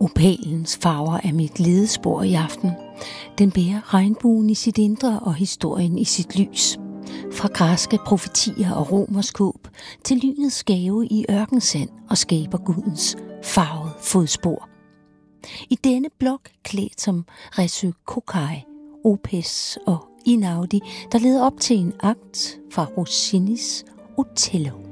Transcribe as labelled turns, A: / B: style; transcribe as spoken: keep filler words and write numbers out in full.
A: Opalens farver er mit ledespor i aften. Den bærer regnbuen i sit indre og historien i sit lys. Fra græske profetier og romersk håb til lynets gave i ørkensand og skabergudens farvede fodspor. I denne blok klædt som Ræsø Kokai, Opes og Inaudi, der leder op til en akt fra Rossinis Otello.